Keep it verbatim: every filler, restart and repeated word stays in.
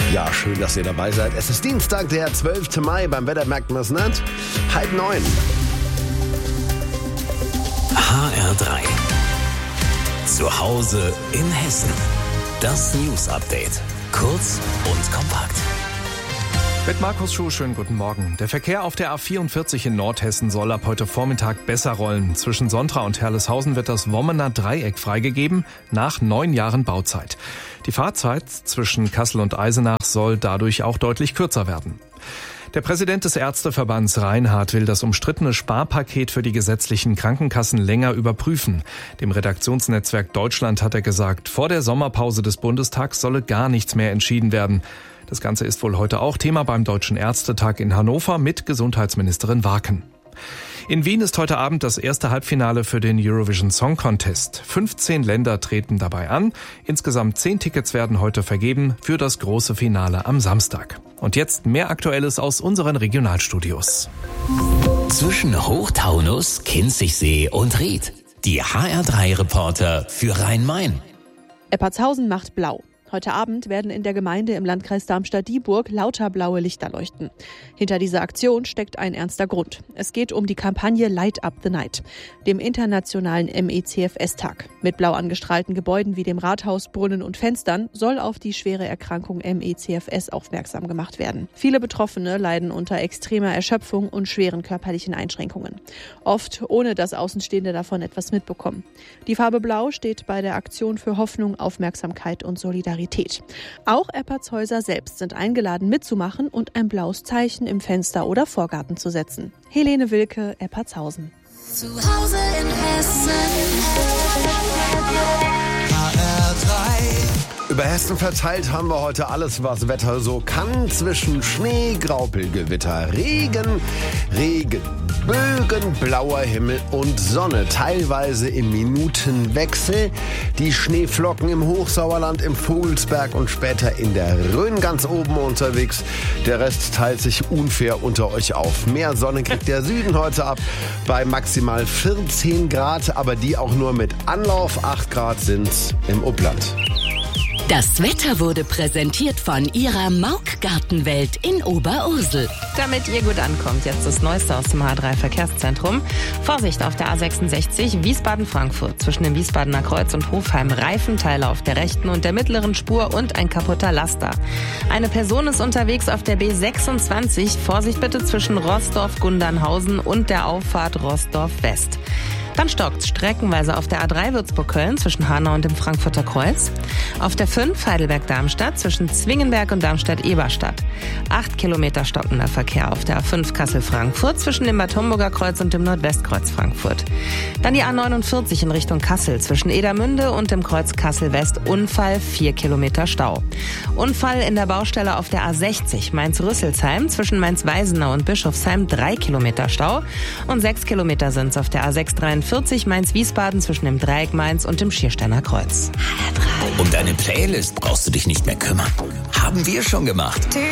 Ja, schön, dass ihr dabei seid. Es ist Dienstag, der zwölfte Mai. Beim Wetter merkt man es nicht. Halb neun. H R drei. Zu Hause in Hessen. Das News Update. Kurz und kompakt. Mit Markus Schuh, schönen guten Morgen. Der Verkehr auf der A vierundvierzig in Nordhessen soll ab heute Vormittag besser rollen. Zwischen Sontra und Herleshausen wird das Wommener Dreieck freigegeben, nach neun Jahren Bauzeit. Die Fahrzeit zwischen Kassel und Eisenach soll dadurch auch deutlich kürzer werden. Der Präsident des Ärzteverbands Reinhardt will das umstrittene Sparpaket für die gesetzlichen Krankenkassen länger überprüfen. Dem Redaktionsnetzwerk Deutschland hat er gesagt, vor der Sommerpause des Bundestags solle gar nichts mehr entschieden werden. Das Ganze ist wohl heute auch Thema beim Deutschen Ärztetag in Hannover mit Gesundheitsministerin Warken. In Wien ist heute Abend das erste Halbfinale für den Eurovision Song Contest. fünfzehn Länder treten dabei an. Insgesamt zehn Tickets werden heute vergeben für das große Finale am Samstag. Und jetzt mehr Aktuelles aus unseren Regionalstudios. Zwischen Hochtaunus, Kinzigsee und Ried. Die H R drei Reporter für Rhein-Main. Eppertshausen macht blau. Heute Abend werden in der Gemeinde im Landkreis Darmstadt-Dieburg lauter blaue Lichter leuchten. Hinter dieser Aktion steckt ein ernster Grund. Es geht um die Kampagne Light Up the Night, dem internationalen M E C F S-Tag. Mit blau angestrahlten Gebäuden wie dem Rathaus, Brunnen und Fenstern soll auf die schwere Erkrankung M E C F S aufmerksam gemacht werden. Viele Betroffene leiden unter extremer Erschöpfung und schweren körperlichen Einschränkungen. Oft ohne dass Außenstehende davon etwas mitbekommen. Die Farbe Blau steht bei der Aktion für Hoffnung, Aufmerksamkeit und Solidarität. Auch Eppertshäuser selbst sind eingeladen mitzumachen und ein blaues Zeichen im Fenster oder Vorgarten zu setzen. Helene Wilke, Eppertshausen. Zu Hause in Hessen. H R drei. Über Hessen verteilt haben wir heute alles, was Wetter so kann. Zwischen Schnee, Graupelgewitter, Regen, Regenbögen, blauer Himmel und Sonne. Teilweise im Minutenwechsel. Die Schneeflocken im Hochsauerland, im Vogelsberg und später in der Rhön ganz oben unterwegs. Der Rest teilt sich unfair unter euch auf. Mehr Sonne kriegt der Süden heute ab bei maximal vierzehn Grad, aber die auch nur mit Anlauf. acht Grad sind's im Upland. Das Wetter wurde präsentiert von Ihrer Mauk-Gartenwelt in Oberursel. Damit ihr gut ankommt, jetzt das Neueste aus dem H drei Verkehrszentrum. Vorsicht auf der A sechsundsechzig Wiesbaden-Frankfurt zwischen dem Wiesbadener Kreuz und Hofheim. Reifenteile auf der rechten und der mittleren Spur und ein kaputter Laster. Eine Person ist unterwegs auf der B sechsundzwanzig. Vorsicht bitte zwischen Rossdorf-Gundernhausen und der Auffahrt Rossdorf-West. Dann stockt streckenweise auf der A drei Würzburg-Köln zwischen Hanau und dem Frankfurter Kreuz. Auf der fünf Heidelberg-Darmstadt zwischen Zwingenberg und Darmstadt-Eberstadt. Acht Kilometer stockender Verkehr auf der A fünf Kassel-Frankfurt zwischen dem Bad Homburger Kreuz und dem Nordwestkreuz Frankfurt. Dann die A neunundvierzig in Richtung Kassel zwischen Edermünde und dem Kreuz Kassel-West. Unfall, vier Kilometer Stau. Unfall in der Baustelle auf der A sechzig Mainz-Rüsselsheim zwischen Mainz-Weisenau und Bischofsheim. Drei Kilometer Stau. Und sechs Kilometer sind es auf der A sechs dreiundvierzig Mainz-Wiesbaden zwischen dem Dreieck Mainz und dem Schiersteiner Kreuz. Um deine Playlist brauchst du dich nicht mehr kümmern. Haben wir schon gemacht.